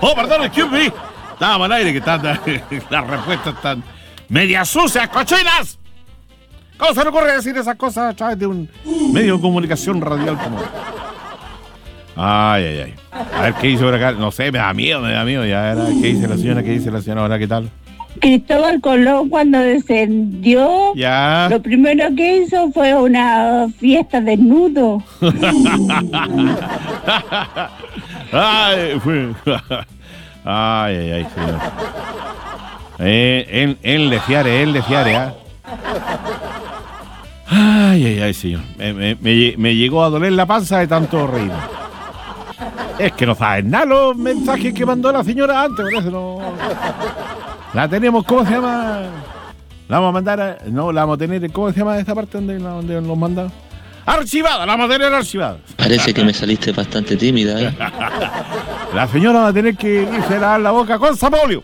Oh, perdón, excuse me. Estábamos al aire que están las respuestas están medias sucias, cochinas. ¿Cómo se le ocurre decir esas cosas a través de un medio de comunicación radial como? Ay. A ver, ¿qué hizo por acá? No sé, me da miedo. Ya era, ¿qué dice la señora? Ahora, ¿qué tal? Cristóbal Colón, cuando descendió, Ya. lo primero que hizo fue una fiesta desnudo. Ay, señor. Él de fiare, ¿ah? Ay, señor. Me llegó a doler la panza de tanto reír. Es que no saben nada los mensajes que mandó la señora antes, por eso no. La tenemos, ¿cómo se llama? La vamos a mandar, la vamos a tener, ¿cómo se llama esta parte donde nos manda? Archivada, la vamos a tener archivada. Parece que me saliste bastante tímida, ¿eh? La señora va a tener que irse a lavar la boca con sapolio.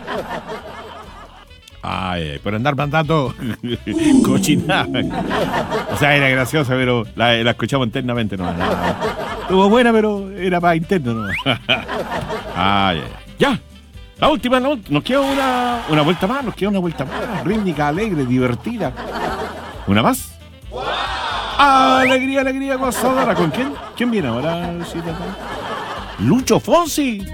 Ay, por andar mandando cochinada. O sea, era graciosa, pero la escuchamos internamente, no. Estuvo buena, pero era para interno, no. Ay. Ya. La última. Nos queda una vuelta más, rítmica, alegre, divertida. ¿Una más? Alegría, gozadora. ¿Con quién? ¿Quién viene ahora? Lucho Fonsi.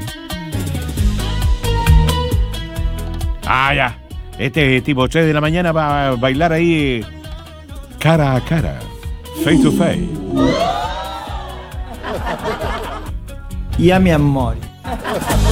Ya. Este tipo 3 de la mañana para bailar ahí cara a cara, face to face. Ya, mi amor.